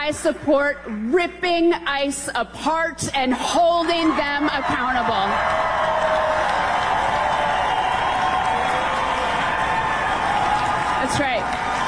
I support ripping ICE apart and holding them accountable. That's right.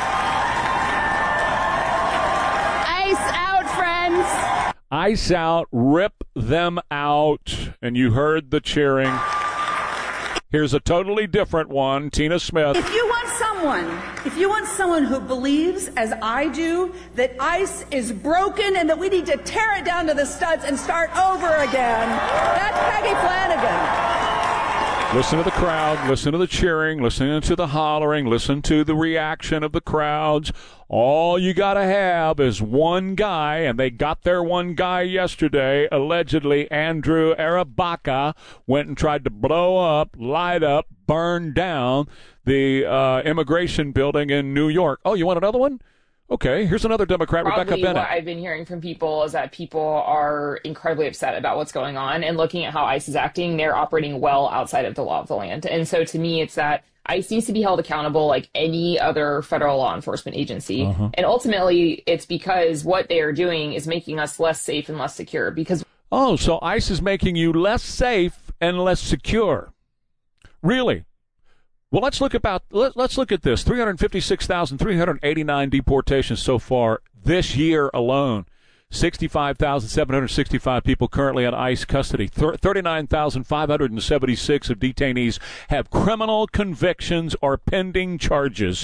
ICE out, friends. ICE out, rip them out. And you heard the cheering. Here's a totally different one, Tina Smith. If you want someone who believes, as I do, that ICE is broken and that we need to tear it down to the studs and start over again, that's Peggy Flanagan. Listen to the crowd, listen to the cheering, listen to the hollering, listen to the reaction of the crowds. All you got to have is one guy, and they got their one guy yesterday. Allegedly, Andrew Arabaka went and tried to blow up, light up, burn down the immigration building in New York. Oh, you want another one? Okay, here's another Democrat, Rebecca Bennett. What I've been hearing from people is that people are incredibly upset about what's going on, and looking at how ICE is acting, they're operating well outside of the law of the land. And so to me, it's that ICE needs to be held accountable like any other federal law enforcement agency. And ultimately, it's because what they are doing is making us less safe and less secure. Oh, so ICE is making you less safe and less secure. Really? Well, let's look at this. 356,389 deportations so far this year alone. 65,765 people currently in ICE custody. 39,576 of detainees have criminal convictions or pending charges.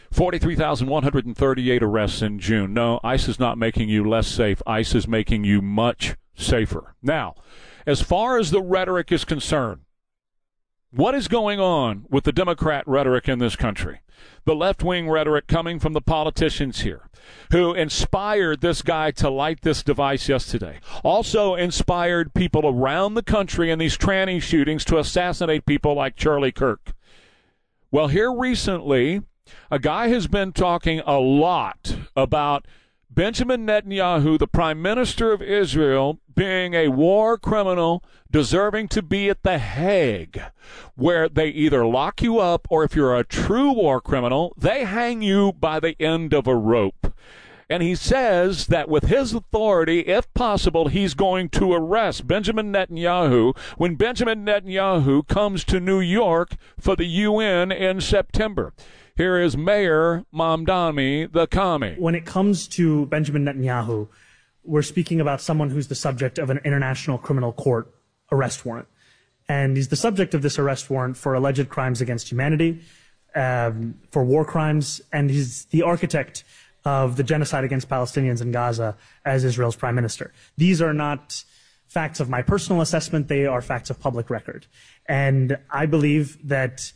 43,138 arrests in June. No, ICE is not making you less safe. ICE is making you much safer. Now, as far as the rhetoric is concerned, what is going on with the Democrat rhetoric in this country? The left-wing rhetoric coming from the politicians here who inspired this guy to light this device yesterday. Also inspired people around the country in these tranny shootings to assassinate people like Charlie Kirk. Well, here recently, a guy has been talking a lot about Benjamin Netanyahu, the Prime Minister of Israel, being a war criminal deserving to be at the Hague, where they either lock you up or if you're a true war criminal, they hang you by the end of a rope. And he says that with his authority, if possible, he's going to arrest Benjamin Netanyahu when Benjamin Netanyahu comes to New York for the UN in September. Here is Mayor Mamdani the commie. When it comes to Benjamin Netanyahu, we're speaking about someone who's the subject of an international criminal court arrest warrant. And he's the subject of this arrest warrant for alleged crimes against humanity, for war crimes, and he's the architect of the genocide against Palestinians in Gaza as Israel's prime minister. These are not facts of my personal assessment. They are facts of public record. And I believe that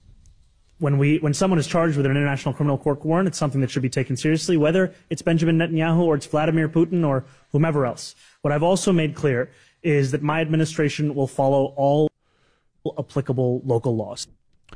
when someone is charged with an international criminal court warrant, it's something that should be taken seriously, whether it's Benjamin Netanyahu or it's Vladimir Putin or whomever else. What I've also made clear is that my administration will follow all applicable local laws.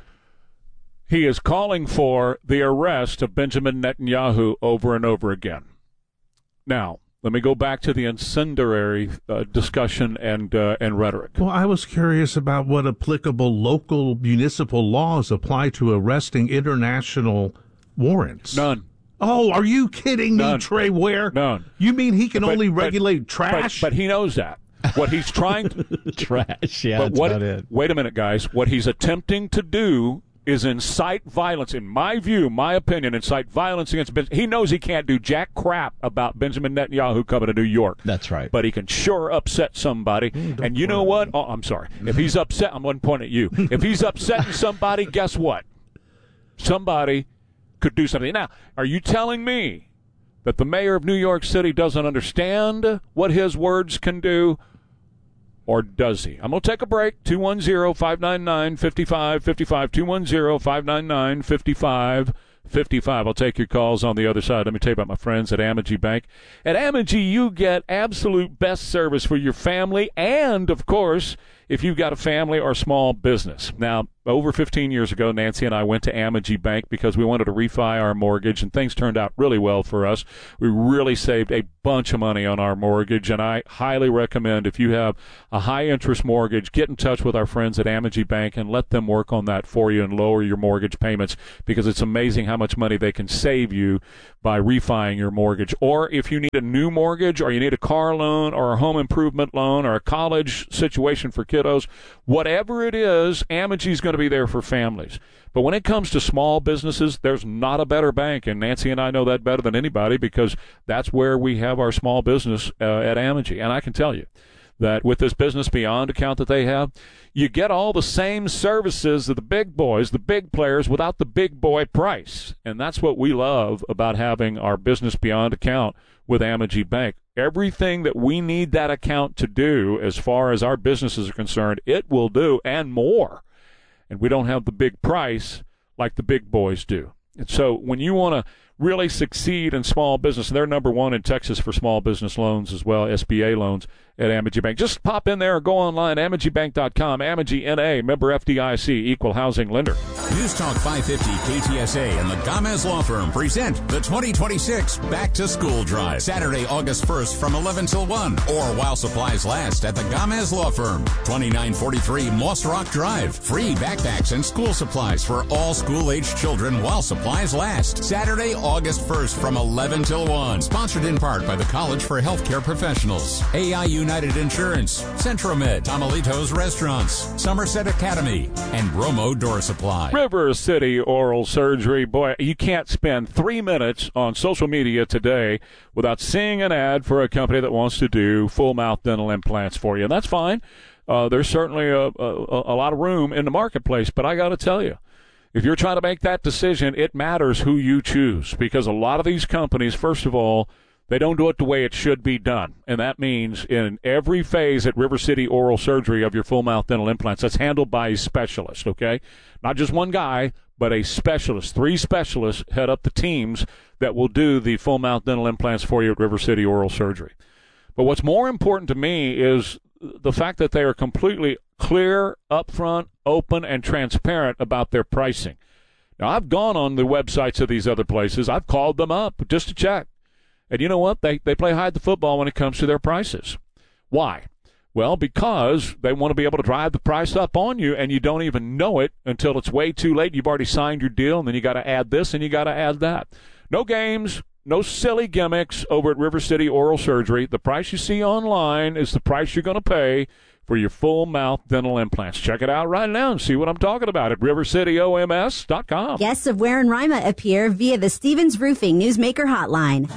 He is calling for the arrest of Benjamin Netanyahu over and over again. Now, let me go back to the incendiary discussion and rhetoric. Well, I was curious about what applicable local municipal laws apply to arresting international warrants. None. Oh, are you kidding me, None. Trey Ware? None. You mean he can only regulate trash? But he knows that. What he's trying to... Trash, yeah, but that's about it. Wait a minute, guys. What he's attempting to do is incite violence, in my view, my opinion, incite violence against Benjamin. He knows he can't do jack crap about Benjamin Netanyahu coming to New York. That's right. But he can sure upset somebody. And you know what? Oh, I'm sorry. If he's upset, I'm going to point at you. If he's upsetting somebody, guess what? Somebody could do something. Now, are you telling me that the mayor of New York City doesn't understand what his words can do? Or does he? I'm going to take a break. 210-599-5555. 210-599-5555. I'll take your calls on the other side. Let me tell you about my friends at Amegy Bank. At Amegy, you get absolute best service for your family and, of course, if you've got a family or small business. Now, over 15 years ago, Nancy and I went to Amegy Bank because we wanted to refi our mortgage, and things turned out really well for us. We really saved a bunch of money on our mortgage, and I highly recommend, if you have a high-interest mortgage, get in touch with our friends at Amegy Bank and let them work on that for you and lower your mortgage payments, because it's amazing how much money they can save you by refining your mortgage. Or if you need a new mortgage, or you need a car loan or a home improvement loan or a college situation for kiddos, whatever it is, Amegy's going to be there for families. But when it comes to small businesses, there's not a better bank, and Nancy and I know that better than anybody because that's where we have our small business at Amegy. And I can tell you that with this Business Beyond account that they have, you get all the same services of the big boys, the big players, without the big boy price. And that's what we love about having our Business Beyond account with Amegy Bank. Everything that we need that account to do as far as our businesses are concerned, it will do and more. And we don't have the big price like the big boys do. And so when you want to really succeed in small business, and they're number one in Texas for small business loans as well, SBA loans at Amegy Bank. Just pop in there or go online, AmegyBank.com, Amegy N.A., member FDIC, equal housing lender. News Talk 550 KTSA and the Gamez Law Firm present the 2026 Back to School Drive. Saturday, August 1st from 11 till 1, or while supplies last at the Gamez Law Firm, 2943 Moss Rock Drive. Free backpacks and school supplies for all school-aged children while supplies last. Saturday, August 1st from 11 till 1. Sponsored in part by the College for Healthcare Professionals, AI United Insurance, Centromed, Tamalitos Restaurants, Somerset Academy, and Bromo Door Supply. River City Oral Surgery. Boy, you can't spend 3 minutes on social media today without seeing an ad for a company that wants to do full mouth dental implants for you. And that's fine. There's certainly a lot of room in the marketplace, but I got to tell you, if you're trying to make that decision, it matters who you choose, because a lot of these companies, first of all, they don't do it the way it should be done. And that means in every phase at River City Oral Surgery of your full mouth dental implants, that's handled by a specialist, okay? Not just one guy, but a specialist. 3 specialists head up the teams that will do the full mouth dental implants for you at River City Oral Surgery. But what's more important to me is the fact that they are completely clear, upfront, open, and transparent about their pricing. Now, I've gone on the websites of these other places. I've called them up just to check. And you know what? They play hide the football when it comes to their prices. Why? Well, because they want to be able to drive the price up on you, and you don't even know it until it's way too late. You've already signed your deal, and then you got to add this and you got to add that. No games, no silly gimmicks over at River City Oral Surgery. The price you see online is the price you're going to pay for your full mouth dental implants. Check it out right now and see what I'm talking about at rivercityoms.com. Guests of Ware and Rima appear via the Stevens Roofing Newsmaker Hotline.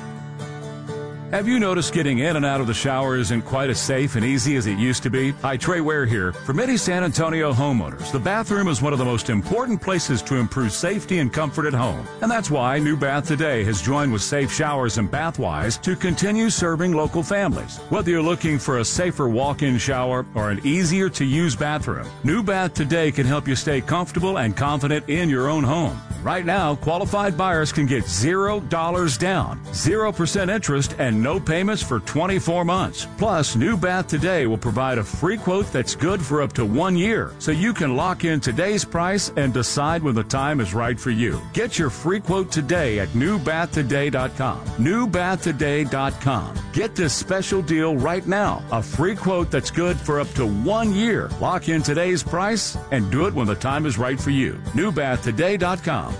Have you noticed getting in and out of the shower isn't quite as safe and easy as it used to be? Hi, Trey Ware here. For many San Antonio homeowners, the bathroom is one of the most important places to improve safety and comfort at home. And that's why New Bath Today has joined with Safe Showers and Bathwise to continue serving local families. Whether you're looking for a safer walk-in shower or an easier-to-use bathroom, New Bath Today can help you stay comfortable and confident in your own home. Right now, qualified buyers can get $0 down, 0% interest, and no payments for 24 months. Plus, New Bath Today will provide a free quote that's good for up to 1 year, so you can lock in today's price and decide when the time is right for you. Get your free quote today at newbathtoday.com. Newbathtoday.com. Get this special deal right now. A free quote that's good for up to 1 year. Lock in today's price and do it when the time is right for you. Newbathtoday.com.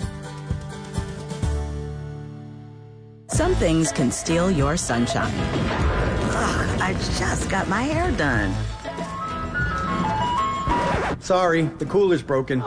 Some things can steal your sunshine. Ugh, I just got my hair done. Sorry, the cooler's broken.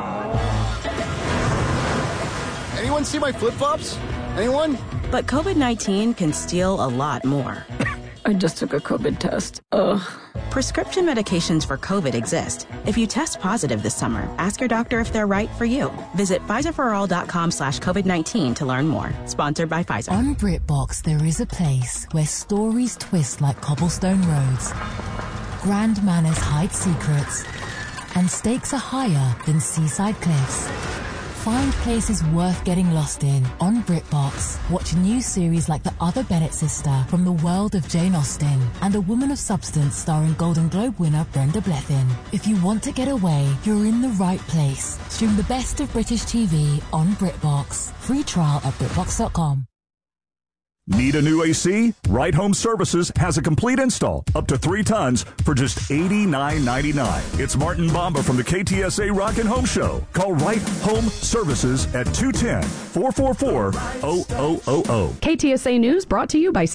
Anyone see my flip-flops? Anyone? But COVID-19 can steal a lot more. I just took a COVID test. Ugh. Prescription medications for COVID exist. If you test positive this summer, ask your doctor if they're right for you. Visit PfizerForAll.com/COVID-19 to learn more. Sponsored by Pfizer. On BritBox, there is a place where stories twist like cobblestone roads, grand manners hide secrets, and stakes are higher than seaside cliffs. Find places worth getting lost in on BritBox. Watch a new series like The Other Bennett Sister from the world of Jane Austen and A Woman of Substance starring Golden Globe winner Brenda Blethyn. If you want to get away, you're in the right place. Stream the best of British TV on BritBox. Free trial at BritBox.com. Need a new AC? Right Home Services has a complete install, up to 3 tons, for just $89.99. It's Martin Bomba from the KTSA Rockin' Home Show. Call Right Home Services at 210-444-0000. KTSA News brought to you by